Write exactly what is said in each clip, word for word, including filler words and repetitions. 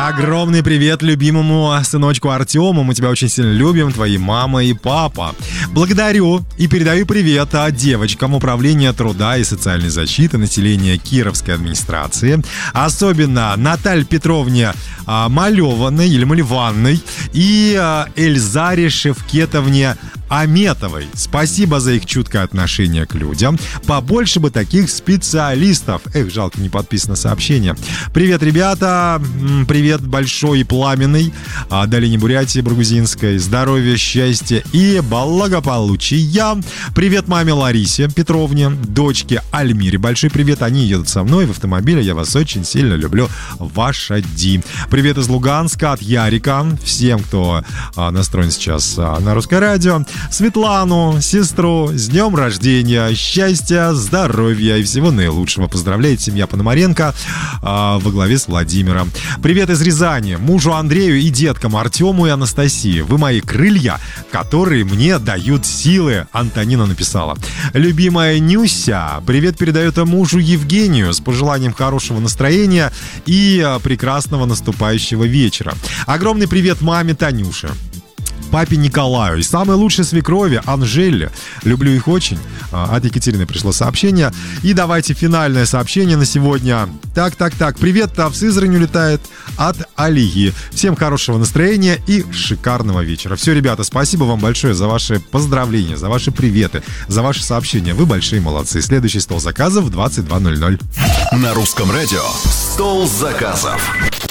Огромный привет любимому сыночку Артему. Мы тебя очень сильно любим, твои мама и папа. Благодарю и передаю привет девочкам Управления труда и социальной защиты населения Кировской администрации. Особенно Наталье Петровне Малеванной или Малеванной и Эльзаре Шевкетовне Аметовой. Спасибо за их чуткое отношение к людям. Побольше бы таких специалистов. Эх, жалко, не подписано сообщение. Привет, ребята. Привет большой и пламенный. Долине Бурятии Баргузинской. Здоровья, счастья и благополучия. Привет маме Ларисе Петровне, дочке Альмире. Большой привет. Они едут со мной в автомобиле. Я вас очень сильно люблю. Ваша Ди. Привет из Луганска от Ярика. Всем, кто настроен сейчас на Русское радио. Светлану, сестру, с днем рождения, счастья, здоровья и всего наилучшего. Поздравляет семья Пономаренко э, во главе с Владимиром. Привет из Рязани, мужу Андрею и деткам Артему и Анастасии. Вы мои крылья, которые мне дают силы, Антонина написала. Любимая Нюся, привет передает мужу Евгению с пожеланием хорошего настроения и прекрасного наступающего вечера. Огромный привет маме Танюше, папе Николаю и самой лучшей свекрови Анжеле. Люблю их очень. От Екатерины пришло сообщение. И давайте финальное сообщение на сегодня. Так, так, так. Привет, в Сызрань улетает от Алии. Всем хорошего настроения и шикарного вечера. Все, ребята, спасибо вам большое за ваши поздравления, за ваши приветы, за ваши сообщения. Вы большие молодцы. Следующий стол заказов в двадцать два ноль ноль. На Русском радио стол заказов.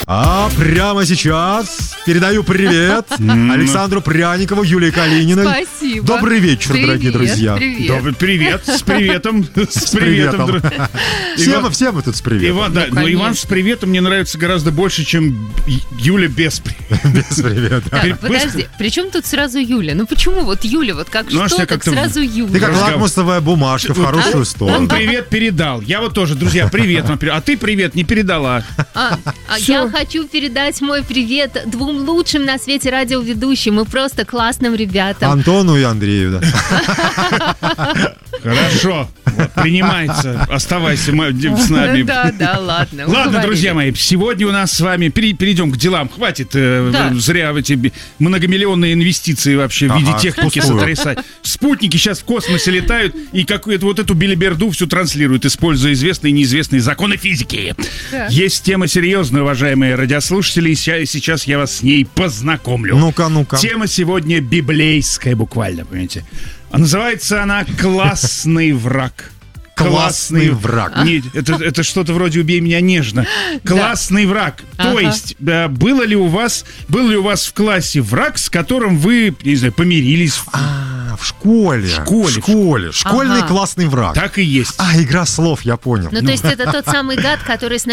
А прямо сейчас передаю привет Александру Пряникову, Юлии Калининой. Спасибо. Добрый вечер, привет, дорогие друзья. Привет. Добрый привет, с приветом. С приветом. Все Иван, мы, все мы тут с приветом. Иван, да, Ну, но Иван с приветом мне нравится гораздо больше, чем Юля без привета. Без привета. Так, подожди, при чем тут сразу Юля? Ну почему вот Юля, вот как Ну, а что, что, так как-то сразу Юля? Ты как Разговор. лакмусовая бумажка в хорошую сторону. Он привет передал. Я вот тоже, друзья, привет вам передал. А ты привет не передала. А, а Всё. я хочу передать мой привет двум лучшим на свете радиоведущим и просто классным ребятам. Антону и Андрею, да. Хорошо, вот, принимается. Оставайся м- с нами. Да, да, ладно. Ладно, уговорили. друзья мои, сегодня у нас с вами пере- перейдем к делам. Хватит э, Да. зря эти би- многомиллионные инвестиции вообще в виде Ага, техники впустую. сотрясать. Спутники сейчас в космосе летают и какую-то вот эту билиберду всю транслируют, используя известные и неизвестные законы физики. Да. Есть тема серьезная, уважаемые радиослушатели, и ся- сейчас я вас с ней познакомлю. Ну-ка, ну-ка. Тема сегодня библейская буквально, понимаете. А называется она «Классный враг». Классный враг. Нет, это, это что-то вроде «Убей меня нежно». Классный враг. То Ага. есть, да, было ли у вас, был ли у вас в классе враг, с которым вы, не знаю, помирились? А, в школе. школе. В школе. Школьный Ага. классный враг. Так и есть. А, игра слов, я понял. Ну, то есть это тот самый гад, который с